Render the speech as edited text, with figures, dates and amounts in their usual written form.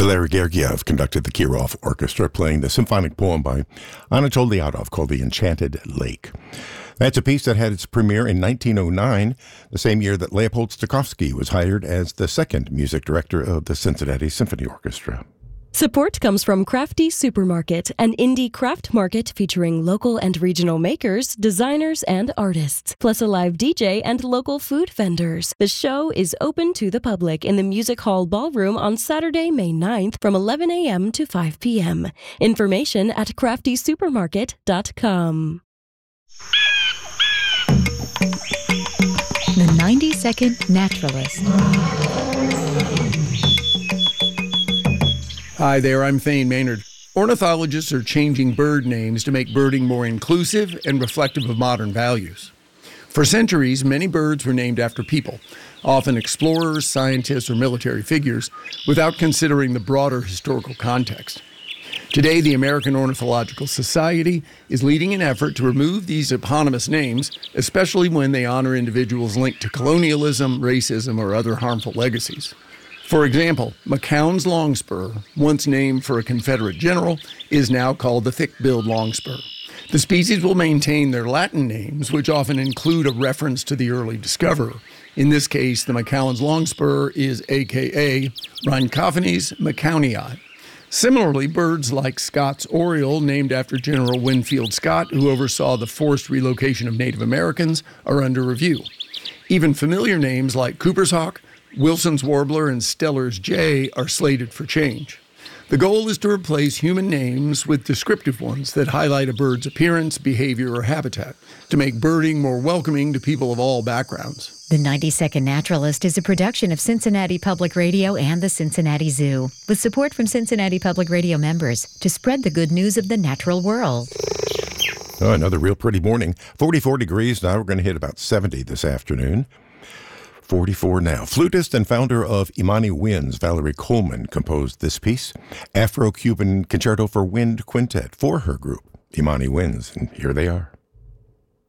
Valery Gergiev conducted the Kirov Orchestra, playing the symphonic poem by Anatol Liadov called The Enchanted Lake. That's a piece that had its premiere in 1909, the same year that Leopold Stokowski was hired as the second music director of the Cincinnati Symphony Orchestra. Support comes from Crafty Supermarket, an indie craft market featuring local and regional makers, designers, and artists, plus a live DJ and local food vendors. The show is open to the public in the Music Hall Ballroom on Saturday, May 9th from 11 a.m. to 5 p.m. Information at craftysupermarket.com. The 90-Second Naturalist. Hi there, I'm Thane Maynard. Ornithologists are changing bird names to make birding more inclusive and reflective of modern values. For centuries, many birds were named after people, often explorers, scientists, or military figures, without considering the broader historical context. Today, the American Ornithological Society is leading an effort to remove these eponymous names, especially when they honor individuals linked to colonialism, racism, or other harmful legacies. For example, McCown's longspur, once named for a Confederate general, is now called the thick-billed longspur. The species will maintain their Latin names, which often include a reference to the early discoverer. In this case, the McCown's longspur is a.k.a. Rhynchophanes mccownii. Similarly, birds like Scott's oriole, named after General Winfield Scott, who oversaw the forced relocation of Native Americans, are under review. Even familiar names like Cooper's hawk, Wilson's warbler, and Steller's jay are slated for change. The goal is to replace human names with descriptive ones that highlight a bird's appearance, behavior, or habitat, to make birding more welcoming to people of all backgrounds. The 90-Second Naturalist is a production of Cincinnati Public Radio and the Cincinnati Zoo, with support from Cincinnati Public Radio members to spread the good news of the natural world. Oh, another real pretty morning. 44 degrees now. We're going to hit about 70 this afternoon. 44 now. Flutist and founder of Imani Winds, Valerie Coleman, composed this piece, Afro-Cuban Concerto for Wind Quintet, for her group, Imani Winds. And here they are.